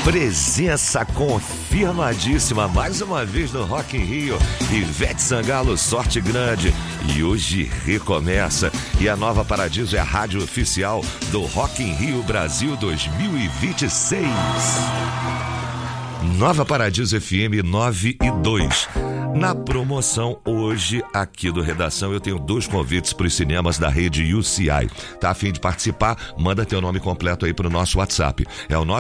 Presença confirmadíssima mais uma vez no Rock in Rio. Ivete Sangalo, sorte grande. E hoje recomeça. E a Nova Paradiso é a rádio oficial do Rock in Rio Brasil 2026. Nova Paradiso FM 9 e 2. Na promoção hoje aqui do Redação eu tenho 2 convites para os cinemas da rede UCI. Tá a fim de participar? Manda teu nome completo aí pro nosso WhatsApp. É o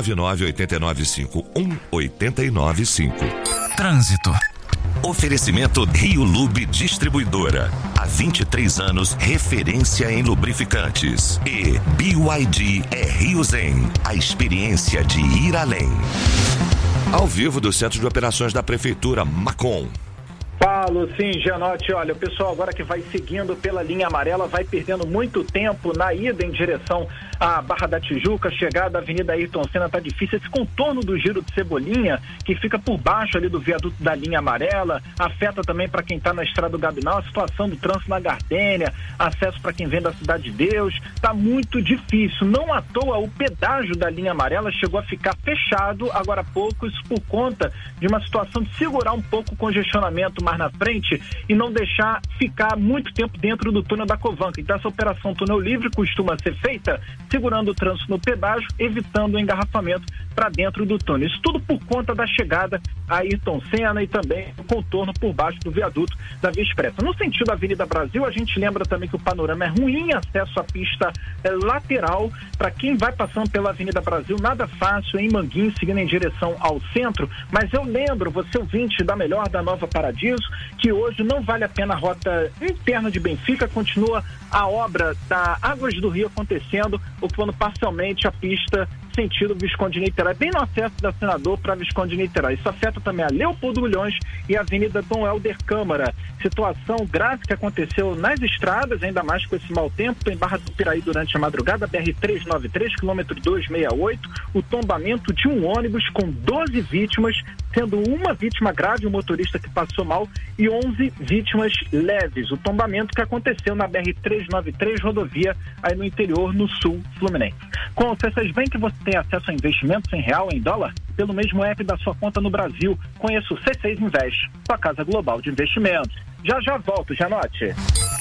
998951895. Trânsito. Oferecimento Rio Lube Distribuidora. Há 23 anos, referência em lubrificantes. E BYD é Rio Zen. A experiência de ir além. Ao vivo do Centro de Operações da Prefeitura, Macon. Falo sim, Gianotti. Olha, o pessoal agora que vai seguindo pela linha amarela vai perdendo muito tempo na ida em direção à Barra da Tijuca, chegada da Avenida Ayrton Senna tá difícil. Esse contorno do Giro de Cebolinha, que fica por baixo ali do viaduto da linha amarela, afeta também para quem tá na Estrada do Gabinal, a situação do trânsito na Gardênia, acesso para quem vem da Cidade de Deus, tá muito difícil. Não à toa o pedágio da linha amarela chegou a ficar fechado agora há pouco, isso por conta de uma situação de segurar um pouco o congestionamento mais na frente e não deixar ficar muito tempo dentro do túnel da Covanca. Então essa operação túnel livre costuma ser feita segurando o trânsito no pedágio, evitando o engarrafamento para dentro do túnel. Isso tudo por conta da chegada a Ayrton Senna e também o contorno por baixo do viaduto da Via Expressa. No sentido da Avenida Brasil, a gente lembra também que o panorama é ruim, acesso à pista lateral para quem vai passando pela Avenida Brasil, nada fácil em Manguinhos, seguindo em direção ao centro, mas eu lembro, você ouvinte da melhor da Nova Paradiso, que hoje não vale a pena a rota interna de Benfica, continua a obra da Águas do Rio acontecendo, ocupando parcialmente a pista sentido Visconde de Niterói, bem no acesso da Senador para Visconde de Niterói. Isso afeta também a Leopoldo Bulhões e a Avenida Dom Helder Câmara. Situação grave que aconteceu nas estradas, ainda mais com esse mau tempo, em Barra do Piraí durante a madrugada, BR-393, quilômetro 268, o tombamento de um ônibus com 12 vítimas, sendo uma vítima grave, o motorista que passou mal, e 11 vítimas leves. O tombamento que aconteceu na BR-393, rodovia aí no interior, no sul fluminense. Com o C6 Bank, você tem acesso a investimentos em real, em dólar, pelo mesmo app da sua conta no Brasil. Conheça o C6 Invest, sua casa global de investimentos. Já volto, Gianotti.